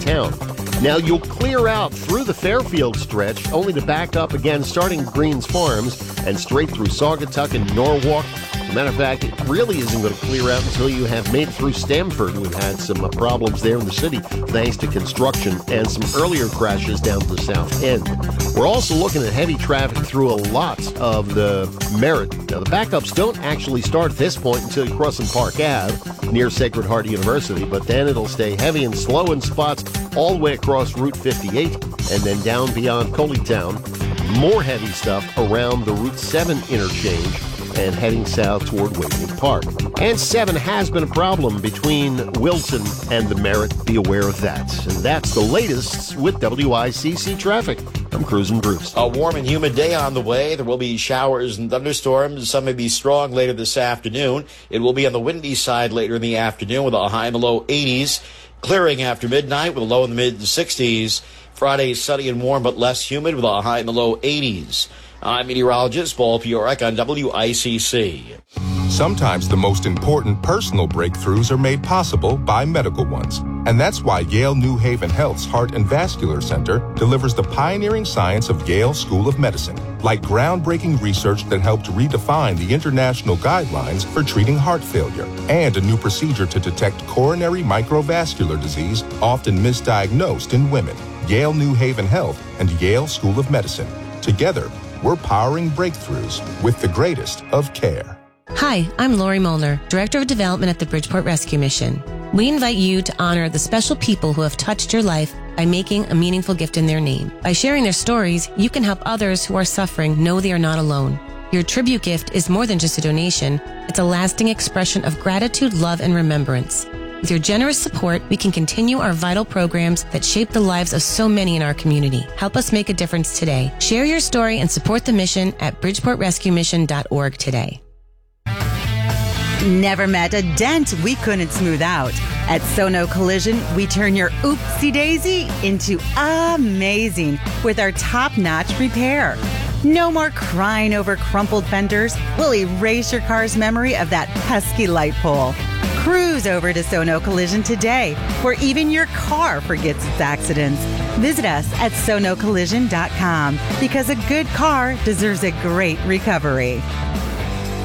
town. Now, you'll clear out through the Fairfield stretch, only to back up again starting Greens Farms and straight through Saugatuck and Norwalk. As a matter of fact, it really isn't going to clear out until you have made it through Stamford. We've had some problems there in the city thanks to construction and some earlier crashes down to the south end. We're also looking at heavy traffic through a lot of the Merritt. Now, the backups don't actually start at this point until you cross Park Ave near Sacred Heart University, but then it'll stay heavy and slow in spots all the way across Route 58 and then down beyond Coleytown. More heavy stuff around the Route 7 interchange and heading south toward Wayne Park. And 7 has been a problem between Wilton and the Merritt. Be aware of that. And that's the latest with WICC traffic. I'm Cruising Bruce. A warm and humid day on the way. There will be showers and thunderstorms. Some may be strong later this afternoon. It will be on the windy side later in the afternoon with a high in the low 80s. Clearing after midnight with a low in the mid-60s. Friday, sunny and warm but less humid with a high in the low 80s. I'm meteorologist Paul Piorek on WICC. Sometimes the most important personal breakthroughs are made possible by medical ones. And that's why Yale New Haven Health's Heart and Vascular Center delivers the pioneering science of Yale School of Medicine, like groundbreaking research that helped redefine the international guidelines for treating heart failure, and a new procedure to detect coronary microvascular disease, often misdiagnosed in women. Yale New Haven Health and Yale School of Medicine. Together, we're powering breakthroughs with the greatest of care. Hi, I'm Lori Molnar, Director of Development at the Bridgeport Rescue Mission. We invite you to honor the special people who have touched your life by making a meaningful gift in their name. By sharing their stories, you can help others who are suffering know they are not alone. Your tribute gift is more than just a donation. It's a lasting expression of gratitude, love, and remembrance. With your generous support, we can continue our vital programs that shape the lives of so many in our community. Help us make a difference today. Share your story and support the mission at bridgeportrescuemission.org today. Never met a dent we couldn't smooth out. At Sono Collision, we turn your oopsie-daisy into amazing with our top-notch repair. No more crying over crumpled fenders. We'll erase your car's memory of that pesky light pole. Cruise over to Sono Collision today, where even your car forgets its accidents. Visit us at sonocollision.com because a good car deserves a great recovery.